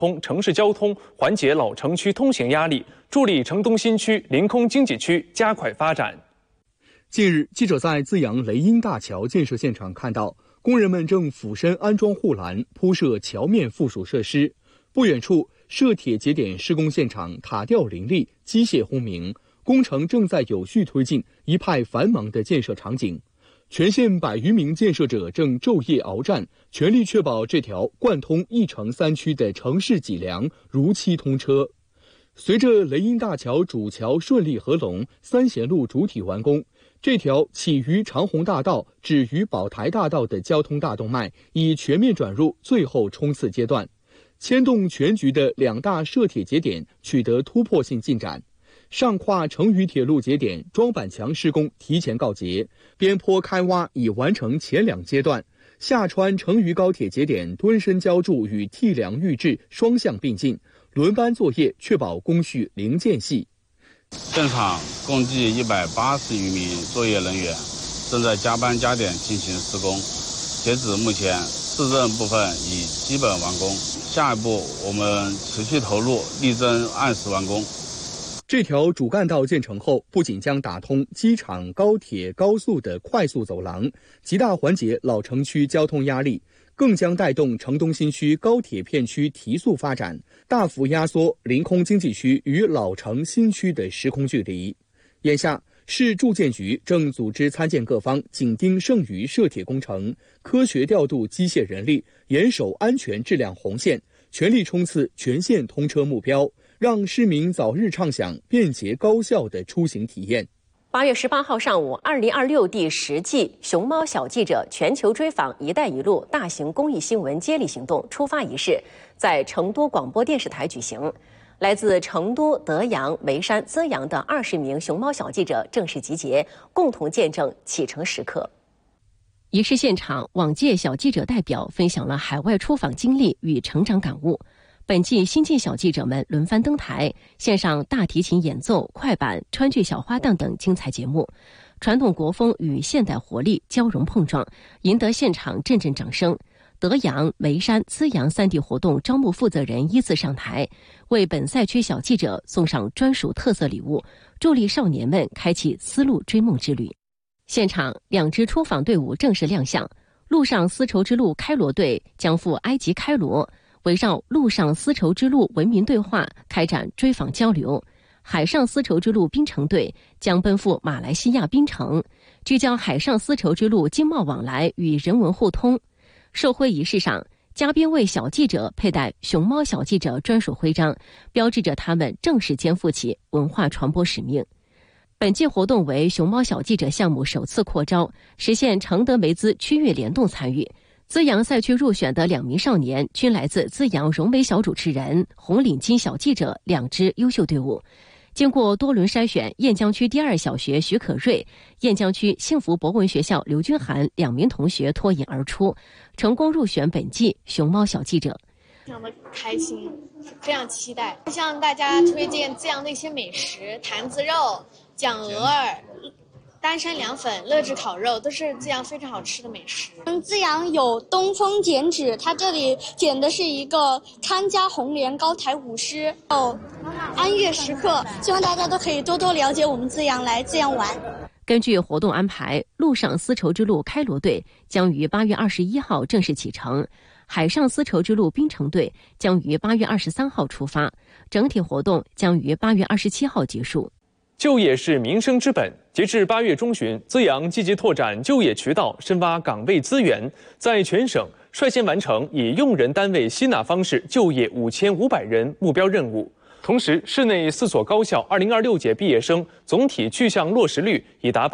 城市交通，缓解老城区通行压力，助力城东新区临空经济区加快发展。 近日，记者在资阳雷音大桥建设现场看到，工人们正俯身安装护栏，铺设桥面附属设施。不远处，涉铁节点施工现场塔吊林立，机械轰鸣，工程正在有序推进，一派繁忙的建设场景。全县100余名建设者正昼夜鏖战，全力确保这条贯通1城3区的城市脊梁如期通车。随着雷音大桥主桥顺利合拢，3贤路主体完工，这条起于长虹大道止于宝台大道的交通大动脉已全面转入最后冲刺阶段，牵动全局的2大涉铁节点取得突破性进展。上跨成渝铁路节点装板墙施工提前告捷，边坡开挖已完成前2阶段，下穿成渝高铁节点墩深浇筑与替梁预制双向并进，轮班作业确保工序零间隙。 现场共计180余名作业人员正在加班加点进行施工，截止目前，市政部分已基本完工。下一步我们持续投入，力争按时完工。 这条主干道建成后，不仅将打通机场、高铁、高速的快速走廊，极大缓解老城区交通压力，更将带动城东新区高铁片区提速发展，大幅压缩临空经济区与老城新区的时空距离。眼下，市住建局正组织参建各方紧盯剩余涉铁工程，科学调度机械人力，严守安全质量红线，全力冲刺全线通车目标，让市民早日畅享便捷高效的出行体验。 8月18号上午，2026第10季熊猫小记者全球追访“一带一路”大型公益新闻接力行动出发仪式在成都广播电视台举行。来自成都、德阳、眉山、资阳的20名熊猫小记者正式集结，共同见证启程时刻。仪式现场，往届小记者代表分享了海外出访经历与成长感悟。本季新晋小记者们轮番登台，献上大提琴演奏、快板、川剧小花旦等精彩节目，传统国风与现代活力交融碰撞，赢得现场阵阵掌声。德阳、眉山、资阳3地活动招募负责人依次上台，为本赛区小记者送上专属特色礼物，助力少年们开启丝路追梦之旅。现场2支出访队伍正式亮相，陆上丝绸之路开罗队将赴埃及开罗，围绕陆上丝绸之路文明对话开展追访交流；海上丝绸之路槟城队将奔赴马来西亚槟城，聚焦海上丝绸之路经贸往来与人文互通。授徽仪式上，嘉宾为小记者佩戴熊猫小记者专属徽章，标志着他们正式肩负起文化传播使命。本届活动为熊猫小记者项目首次扩招，实现承德梅资区域联动参与。资阳赛区入选的2名少年均来自资阳融媒小主持人、红领巾小记者2支优秀队伍。经过多轮筛选，雁江区第2小学徐可瑞、雁江区幸福博文学校刘君涵2名同学脱颖而出，成功入选本季熊猫小记者。 非常的开心，非常期待，向大家推荐资阳的一些美食，坛子肉、酱鹅儿、丹山凉粉、乐至烤肉，都是资阳非常好吃的美食。 资阳有东风剪纸，它这里剪的是一个看家红莲高台舞狮，安乐时刻，希望大家都可以多多了解我们资阳，来资阳玩。 根据活动安排，陆上丝绸之路开罗队将于8月21号正式启程，海上丝绸之路槟城队将于8月23号出发，整体活动将于8月27号结束。 就业是民生之本。截至8月中旬，资阳积极拓展就业渠道，深挖岗位资源，在全省率先完成以用人单位吸纳方式就业5500人目标任务。同时，市内4所高校2026届毕业生总体去向落实率已达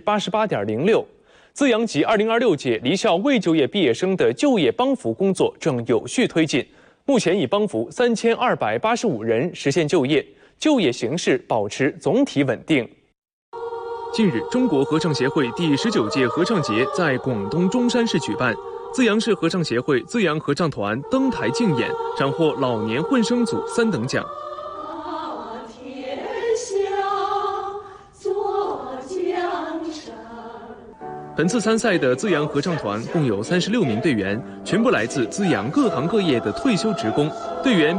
88.06%。资阳及2026届离校未就业毕业生的就业帮扶工作正有序推进，目前已帮扶3285人实现就业。就业形势保持总体稳定。近日，中国合唱协会第19届合唱节在广东中山市举办，资阳市合唱协会资阳合唱团登台竞演，斩获老年混声组3等奖。 本次参赛的资阳合唱团共有36名队员，全部来自资阳各行各业的退休职工。队员